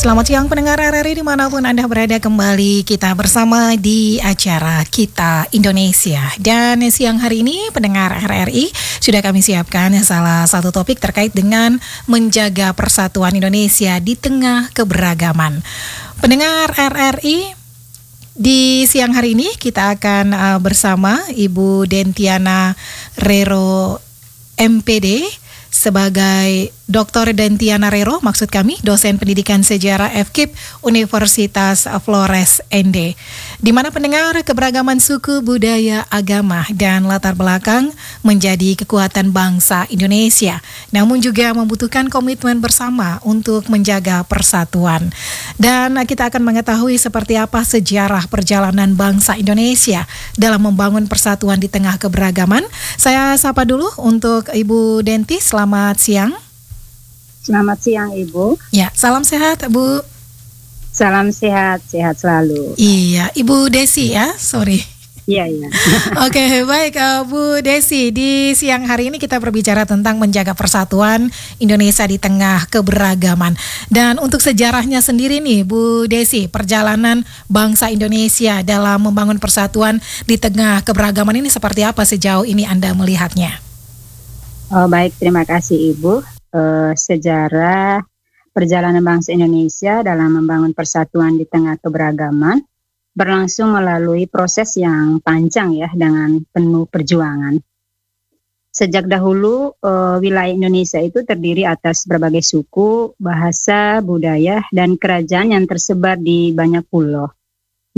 Selamat siang pendengar RRI dimanapun Anda berada, kembali kita bersama di acara Kita Indonesia. Dan siang hari ini pendengar RRI sudah kami siapkan salah satu topik terkait dengan menjaga persatuan Indonesia di tengah keberagaman. Pendengar RRI, di siang hari ini kita akan bersama Ibu Dentiana Rero MPD sebagai Dr. Dentiana Rero, maksud kami, dosen pendidikan sejarah FKIP Universitas Flores ND. Di mana pendengar, keberagaman suku, budaya, agama, dan latar belakang menjadi kekuatan bangsa Indonesia. Namun juga membutuhkan komitmen bersama untuk menjaga persatuan. Dan kita akan mengetahui seperti apa sejarah perjalanan bangsa Indonesia dalam membangun persatuan di tengah keberagaman. Saya sapa dulu untuk Ibu Denti, selamat siang. Selamat siang Ibu. Ya, salam sehat Bu. Salam sehat, sehat selalu. Iya, Ibu Desi ya, sorry. Iya. Oke, baik Bu Desi, di siang hari ini kita berbicara tentang menjaga persatuan Indonesia di tengah keberagaman. Dan untuk sejarahnya sendiri nih Bu Desi, perjalanan bangsa Indonesia dalam membangun persatuan di tengah keberagaman ini seperti apa sejauh ini Anda melihatnya? Oh, baik, terima kasih Ibu. Sejarah perjalanan bangsa Indonesia dalam membangun persatuan di tengah keberagaman berlangsung melalui proses yang panjang ya, dengan penuh perjuangan. Sejak dahulu wilayah Indonesia itu terdiri atas berbagai suku, bahasa, budaya, dan kerajaan yang tersebar di banyak pulau.